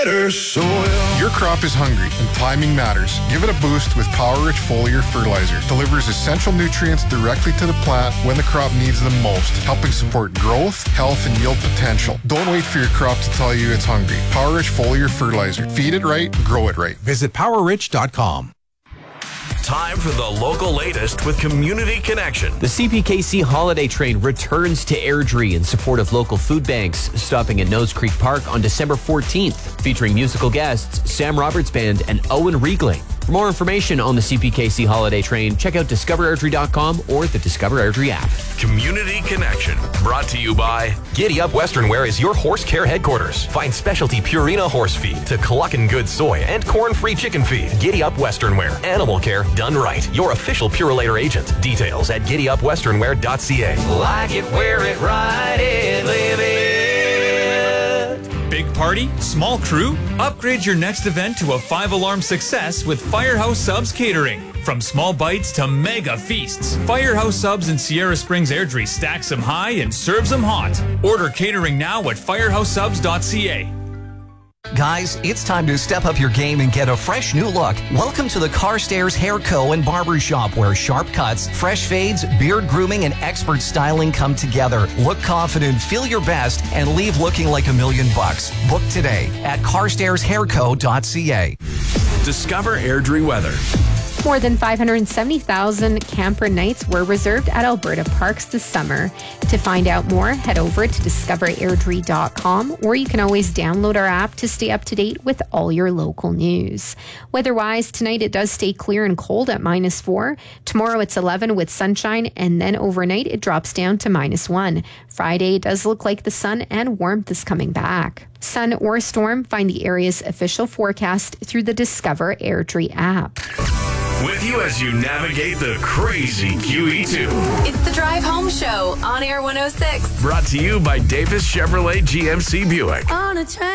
Your crop is hungry and timing matters. Give it a boost with Power Rich Foliar Fertilizer. Delivers essential nutrients directly to the plant when the crop needs them most, helping support growth, health, and yield potential. Don't wait for your crop to tell you it's hungry. Power Rich Foliar Fertilizer. Feed it right, grow it right. Visit PowerRich.com. Time for the local latest with Community Connection. The CPKC Holiday Train returns to Airdrie in support of local food banks, stopping at Nose Creek Park on December 14th, featuring musical guests Sam Roberts Band and Owen Riegling. For more information on the CPKC Holiday Train, check out discoverairdrie.com or the Discover Airdrie app. Community Connection, brought to you by Giddy Up Western Wear is your horse care headquarters. Find specialty Purina horse feed to Cluckin' Good soy and corn-free chicken feed. Giddy Up Western Wear, animal care done right. Your official Purolator agent. Details at giddyupwesternwear.ca. Like it, wear it, ride it, live it. Big party? Small crew? Upgrade your next event to a 5-alarm success with Firehouse Subs Catering. From small bites to mega feasts, Firehouse Subs in Sierra Springs Airdrie stacks them high and serves them hot. Order catering now at firehousesubs.ca. Guys, it's time to step up your game and get a fresh new look. Welcome to the Carstairs Hair Co. and Barber Shop, where sharp cuts, fresh fades, beard grooming, and expert styling come together. Look confident, feel your best, and leave looking like $1 million. Book today at carstairshairco.ca. Discover Airdrie weather. More than 570,000 camper nights were reserved at Alberta parks this summer. To find out more, head over to discoverairdrie.com, or you can always download our app to stay up to date with all your local news. Weather-wise, tonight it does stay clear and cold at -4. Tomorrow it's 11 with sunshine, and then overnight it drops down to -1. Friday it does look like the sun and warmth is coming back. Sun or storm, find the area's official forecast through the Discover Airdrie app. With you as you navigate the crazy QE2. It's the Drive Home Show on Air 106. Brought to you by Davis Chevrolet GMC Buick. On a train.